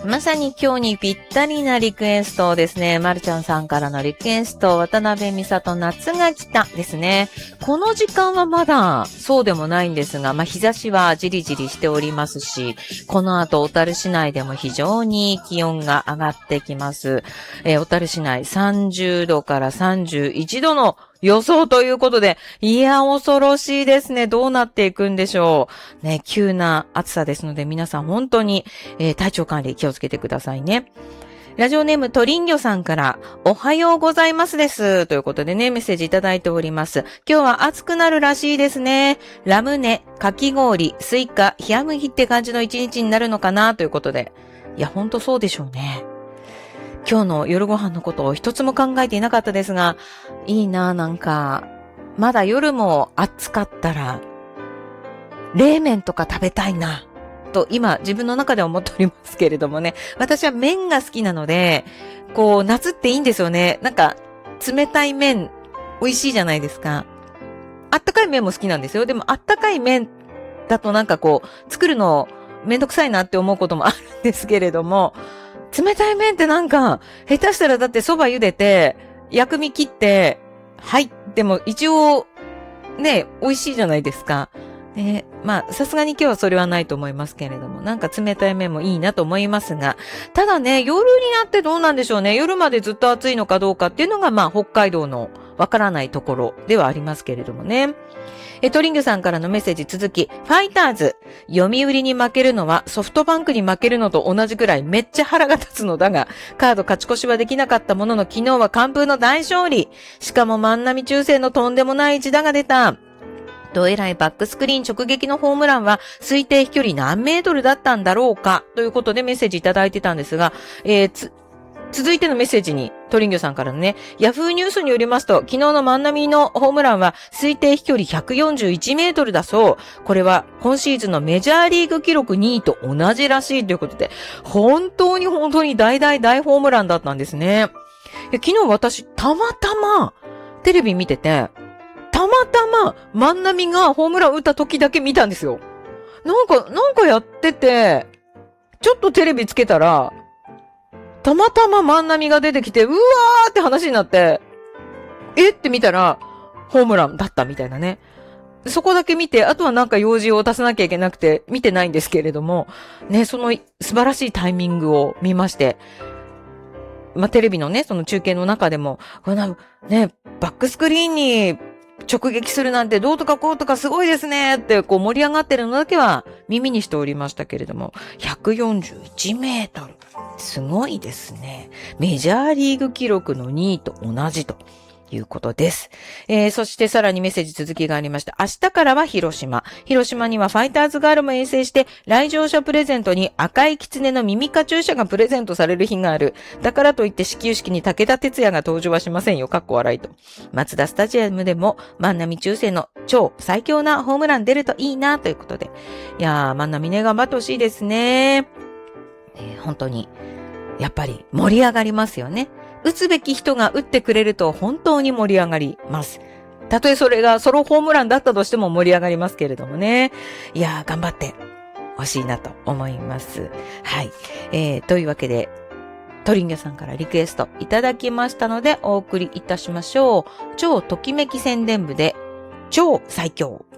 まさに今日にぴったりなリクエストですね。まるちゃんさんからのリクエスト、渡辺美里夏が来たですね。この時間はまだそうでもないんですが、日差しはじりじりしておりますし、この後小樽市内でも非常に気温が上がってきます。小樽市内30度から31度の予想ということで、いや、恐ろしいですね。どうなっていくんでしょう。ね、急な暑さですので、皆さん本当に、体調管理気をつけてくださいね。ラジオネームトリンギョさんから、おはようございますです。ということでね、メッセージいただいております。今日は暑くなるらしいですね。ラムネ、かき氷、スイカ、冷麦って感じの一日になるのかなということで。いや、ほんとそうでしょうね。今日の夜ご飯のことを一つも考えていなかったですが、いいな、なんか、まだ夜も暑かったら、冷麺とか食べたいな、と今自分の中では思っておりますけれどもね。私は麺が好きなので、夏っていいんですよね。なんか、冷たい麺、美味しいじゃないですか。あったかい麺も好きなんですよ。でもあったかい麺だと作るのめんどくさいなって思うこともあるんですけれども、冷たい麺ってなんか、下手したらだって蕎麦茹でて、薬味切って、はい、でも一応、ね、美味しいじゃないですか。さすがに今日はそれはないと思いますけれども、なんか冷たい麺もいいなと思いますが、ただね、夜になってどうなんでしょうね。夜までずっと暑いのかどうかっていうのが、北海道のわからないところではありますけれどもね。トリングさんからのメッセージ続き、ファイターズ、読売に負けるのはソフトバンクに負けるのと同じくらいめっちゃ腹が立つのだが、カード勝ち越しはできなかったものの昨日は完封の大勝利。しかも万波中正のとんでもない一打が出た。どえらいバックスクリーン直撃のホームランは推定飛距離何メートルだったんだろうかということでメッセージいただいてたんですが、続いてのメッセージに、トリンギョさんからのね、ヤフーニュースによりますと、昨日の万波のホームランは推定飛距離141メートルだそう。これは今シーズンのメジャーリーグ記録2位と同じらしいということで、本当に大ホームランだったんですね。昨日私、たまたまテレビ見てて、たまたま万波がホームラン打った時だけ見たんですよ。なんかやってて、ちょっとテレビつけたら、たまたま万波が出てきて、うわーって話になって、って見たら、ホームランだったみたいなね。そこだけ見て、あとはなんか用事を足さなきゃいけなくて、見てないんですけれども、ね、その素晴らしいタイミングを見まして、テレビのね、その中継の中でも、ね、バックスクリーンに直撃するなんてどうとかこうとかすごいですねって盛り上がってるのだけは耳にしておりましたけれども、141メートル。すごいですね。メジャーリーグ記録の2位と同じということです。そしてさらにメッセージ続きがありました。明日からは広島。広島にはファイターズガールも遠征して、来場者プレゼントに赤い狐の耳カチューシャがプレゼントされる日がある。だからといって始球式に武田鉄矢が登場はしませんよ。かっこ笑いと。松田スタジアムでも万波中正の超最強なホームラン出るといいなということで。いやー、万波ね、頑張ってほしいですね。本当に、やっぱり盛り上がりますよね。打つべき人が打ってくれると本当に盛り上がります。たとえそれがソロホームランだったとしても盛り上がりますけれどもね。いやー、頑張ってほしいなと思います。はい。というわけで、トリンギョさんからリクエストいただきましたのでお送りいたしましょう。超ときめき宣伝部で超最強。